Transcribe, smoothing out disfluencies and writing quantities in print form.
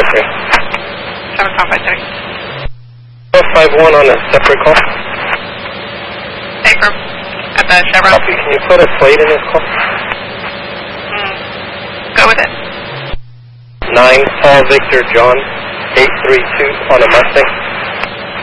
553. 75553. 451 on a separate call. Hey, group. At the Chevron. Copy. Can you put a plate in this call? Go with it. 9 Paul Victor John 832 on a Mustang.